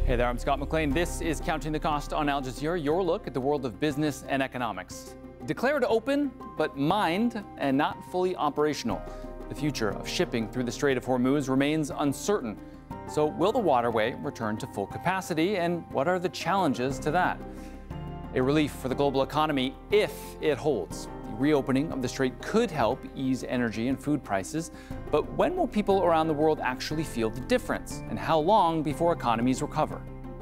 Hey there, I'm Scott McLean. This is Counting the Cost on Al Jazeera, your look at the world of business and economics. Declared open, but mined and not fully operational. The future of shipping through the Strait of Hormuz remains uncertain. So will the waterway return to full capacity, and what are the challenges to that? A relief for the global economy if it holds. The reopening of the strait could help ease energy and food prices, but when will people around the world actually feel the difference, and how long before economies recover?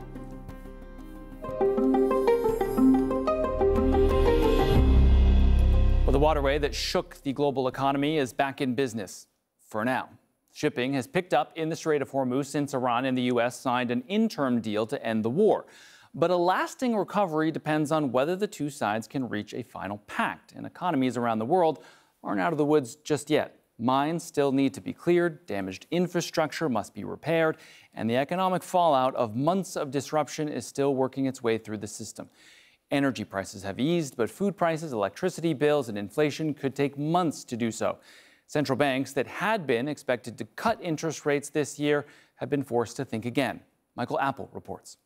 Well, the waterway that shook the global economy is back in business, for now. Shipping has picked up in the Strait of Hormuz since Iran and the U.S. signed an interim deal to end the war. But a lasting recovery depends on whether the two sides can reach a final pact, and economies around the world aren't out of the woods just yet. Mines still need to be cleared, damaged infrastructure must be repaired, and the economic fallout of months of disruption is still working its way through the system. Energy prices have eased, but food prices, electricity bills, and inflation could take months to do so. Central banks that had been expected to cut interest rates this year have been forced to think again. Michael Apple reports.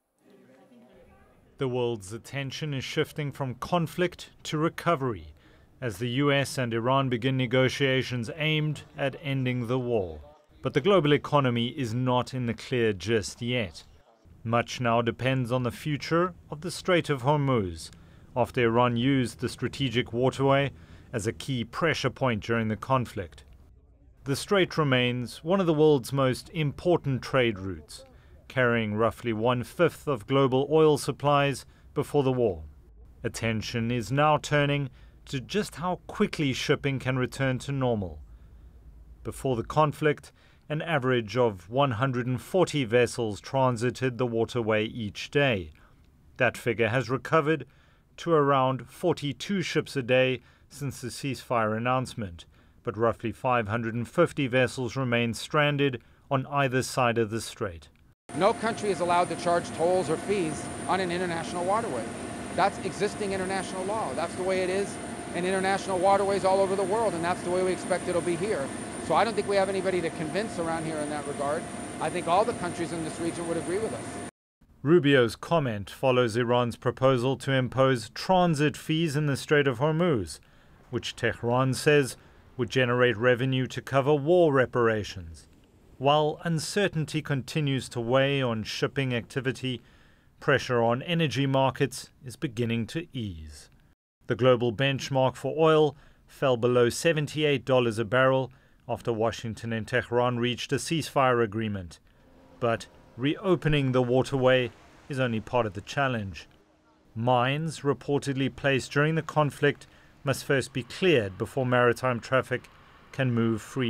The world's attention is shifting from conflict to recovery as the US and Iran begin negotiations aimed at ending the war. But the global economy is not in the clear just yet. Much now depends on the future of the Strait of Hormuz, after Iran used the strategic waterway as a key pressure point during the conflict. The strait remains one of the world's most important trade routes, carrying roughly 1/5 of global oil supplies before the war. Attention is now turning to just how quickly shipping can return to normal. Before the conflict, an average of 140 vessels transited the waterway each day. That figure has recovered to around 42 ships a day since the ceasefire announcement, but roughly 550 vessels remain stranded on either side of the strait. No country is allowed to charge tolls or fees on an international waterway. That's existing international law. That's the way it is in international waterways all over the world, and that's the way we expect it'll be here. So I don't think we have anybody to convince around here in that regard. I think all the countries in this region would agree with us. Rubio's comment follows Iran's proposal to impose transit fees in the Strait of Hormuz, which Tehran says would generate revenue to cover war reparations. While uncertainty continues to weigh on shipping activity, pressure on energy markets is beginning to ease. The global benchmark for oil fell below $78 a barrel after Washington and Tehran reached a ceasefire agreement. But reopening the waterway is only part of the challenge. Mines reportedly placed during the conflict must first be cleared before maritime traffic can move freely.